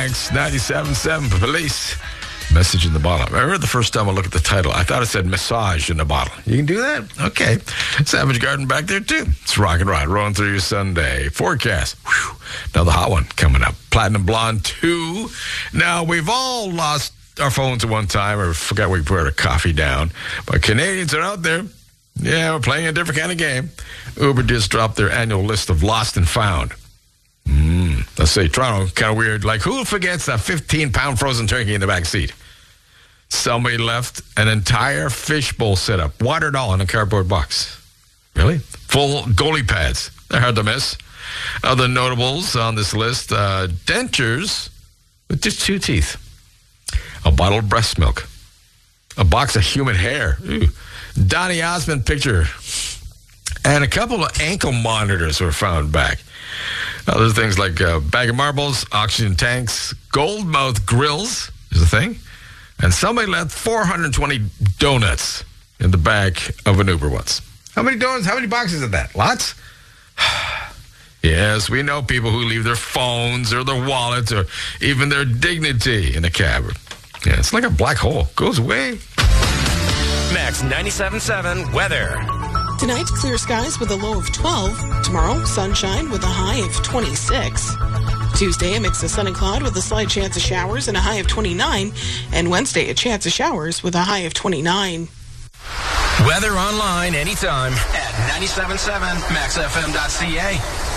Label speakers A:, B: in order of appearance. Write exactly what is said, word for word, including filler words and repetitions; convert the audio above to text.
A: Max ninety-seven point seven Police. Message in the bottle. I remember the first time I looked at the title, I thought it said massage in the bottle. You can do that? Okay. Savage Garden back there, too. It's Rock and Rod rolling through your Sunday. Forecast. Whew. Another hot one coming up. Platinum Blonde two. Now, we've all lost our phones at one time or forgot we put our coffee down. But Canadians are out there. Yeah, we're playing a different kind of game. Uber just dropped their annual list of lost and found. Mm, let's say Toronto, kind of weird. Like, who forgets a fifteen-pound frozen turkey in the back seat? Somebody left an entire fishbowl set up, watered all in a cardboard box. Really? Full goalie pads. They're hard to miss. Other notables on this list, uh, dentures with just two teeth, a bottle of breast milk, a box of human hair, ooh, Donny Osmond picture, and a couple of ankle monitors were found back. Other things like a bag of marbles, oxygen tanks, gold mouth grills is a thing. And somebody left four hundred twenty donuts in the back of an Uber once. How many donuts? How many boxes of that? Lots? Yes, we know people who leave their phones or their wallets or even their dignity in a cab. Yeah, it's like a black hole. Goes away.
B: Max ninety-seven point seven weather.
C: Tonight, clear skies with a low of twelve. Tomorrow, sunshine with a high of twenty-six. Tuesday, a mix of sun and cloud with a slight chance of showers and a high of twenty-nine. And Wednesday, a chance of showers with a high of twenty-nine.
B: Weather online anytime at ninety-seven point seven max f m dot c a.